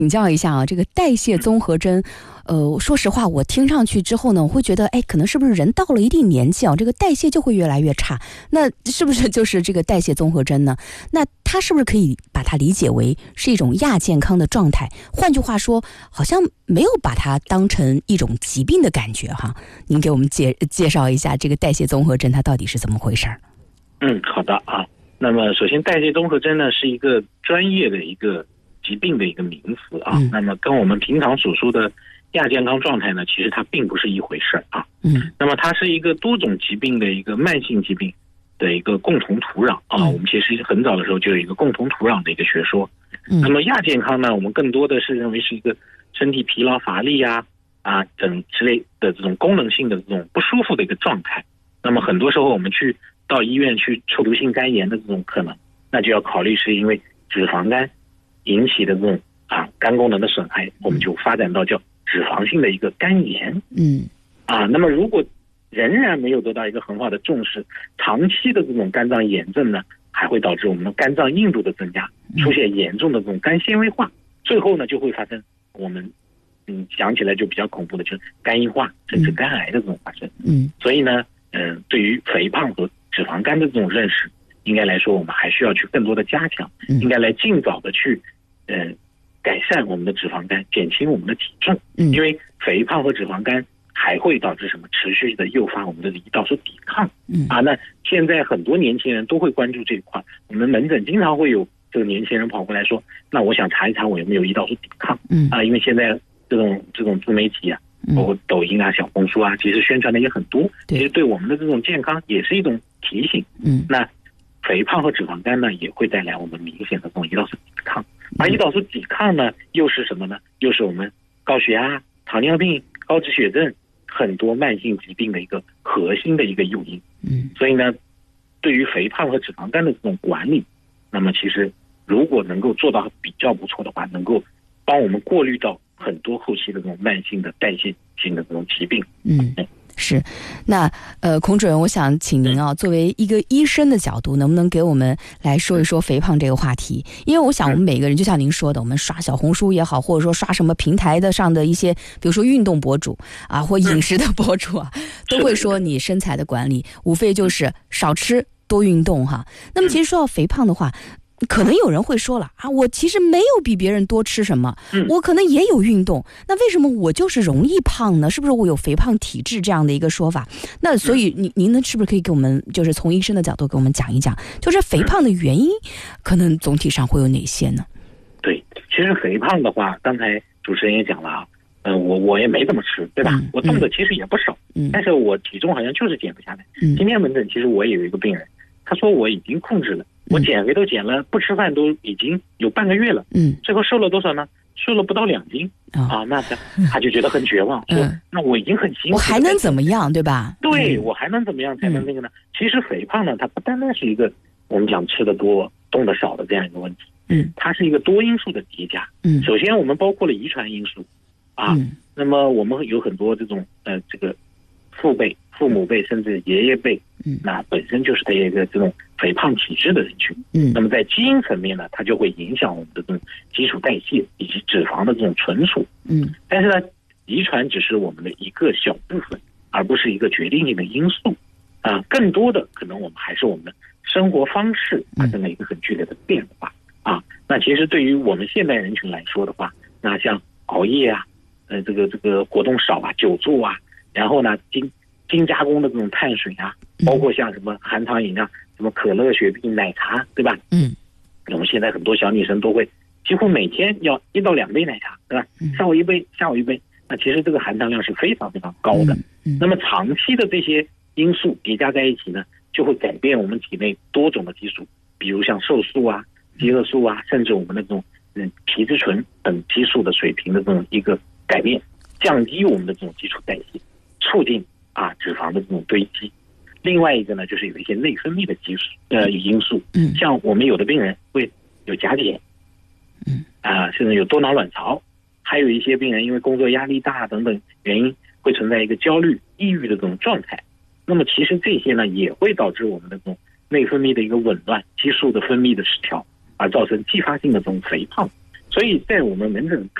请教一下啊，这个代谢综合征，说实话，我听上去之后呢，我会觉得，可能是不是人到了一定年纪啊，这个代谢就会越来越差？那是不是就是这个代谢综合征呢？那它是不是可以把它理解为是一种亚健康的状态？换句话说，好像没有把它当成一种疾病的感觉哈。您给我们介绍一下这个代谢综合征它到底是怎么回事？ 好的啊。那么首先，代谢综合征呢是一个专业的一个疾病的一个名词啊。那么跟我们平常所说的亚健康状态呢，其实它并不是一回事啊。那么它是一个多种疾病的一个慢性疾病的一个共同土壤啊。我们其实很早的时候就有一个共同土壤的一个学说。那么亚健康呢，我们更多的是认为是一个身体疲劳乏力等之类的这种功能性的这种不舒服的一个状态。那么很多时候我们去到医院去抽毒性肝炎的这种可能，那就要考虑是因为脂肪肝引起的这种肝功能的损害，我们就发展到叫脂肪性的一个肝炎。那么如果仍然没有得到一个很好的重视，长期的这种肝脏炎症呢，还会导致我们的肝脏硬度的增加，出现严重的这种肝纤维化，最后呢就会发生我们想起来就比较恐怖的，就是肝硬化甚至肝癌的这种发生。所以呢对于肥胖和脂肪肝的这种认识，应该来说我们还需要去更多的加强，应该来尽早的去改善我们的脂肪肝，减轻我们的体重。因为肥胖和脂肪肝还会导致什么？持续的诱发我们的胰岛素抵抗。那现在很多年轻人都会关注这一块，我们门诊经常会有这个年轻人跑过来说，那我想查一查我有没有胰岛素抵抗。因为现在这种自媒体包括抖音小红书其实宣传的也很多，其实对我们的这种健康也是一种提醒。那肥胖和脂肪肝呢，也会带来我们明显的这种胰岛素抵抗。而胰岛素抵抗呢，又是什么呢？又是我们高血压、糖尿病、高脂血症很多慢性疾病的一个核心的一个诱因。所以呢，对于肥胖和脂肪肝的这种管理，那么其实如果能够做到比较不错的话，能够帮我们过滤到很多后期的这种慢性的代谢性的这种疾病。 是。那孔主任，我想请您作为一个医生的角度，能不能给我们来说一说肥胖这个话题？因为我想我们每个人就像您说的，我们刷小红书也好，或者说刷什么平台的上的一些比如说运动博主或饮食的博主都会说你身材的管理无非就是少吃多运动那么其实说到肥胖的话，可能有人会说了我其实没有比别人多吃什么，我可能也有运动，那为什么我就是容易胖呢？是不是我有肥胖体质这样的一个说法？那所以您呢，是不是可以给我们就是从医生的角度给我们讲一讲，就是肥胖的原因可能总体上会有哪些呢？对， 其实肥胖的话，刚才主持人也讲了我也没怎么吃，对吧？我动的其实也不少，但是我体重好像就是减不下来。今天门诊其实我也有一个病人，他说我已经控制了，我减肥都减了，不吃饭都已经有半个月了，最后瘦了多少呢？瘦了不到2斤那他就觉得很绝望，说那我已经很辛苦了，我还能怎么样，对吧？对，我还能怎么样才能那个呢？其实肥胖呢，它不单单是一个我们讲吃的多动的少的这样一个问题，它是一个多因素的叠加。首先我们包括了遗传因素那么我们有很多这种这个父辈、父母辈甚至爷爷辈，那本身就是他一个这种肥胖体质的人群。那么在基因层面呢，它就会影响我们的这种基础代谢以及脂肪的这种存储。但是呢，遗传只是我们的一个小部分，而不是一个决定性的因素更多的可能我们还是我们的生活方式发生了一个很剧烈的变化那其实对于我们现代人群来说的话，那像熬夜这个活动少久坐然后呢精加工的这种碳水包括像什么含糖饮料，什么可乐、雪碧、奶茶，对吧？我们现在很多小女生都会几乎每天要1到2杯奶茶，对吧？上午一杯，下午一杯，那其实这个含糖量是非常非常高的。那么长期的这些因素叠加在一起呢，就会改变我们体内多种的激素，比如像瘦素饥饿素甚至我们的这种皮质醇等激素的水平的这种一个改变，降低我们的这种基础代谢，促进脂肪的这种堆积。另外一个呢，就是有一些内分泌的激素因素，像我们有的病人会有甲减，甚至有多囊卵巢，还有一些病人因为工作压力大等等原因，会存在一个焦虑、抑郁的这种状态。那么其实这些呢，也会导致我们的这种内分泌的一个紊乱，激素的分泌的失调，而造成继发性的这种肥胖。 所以在我们门诊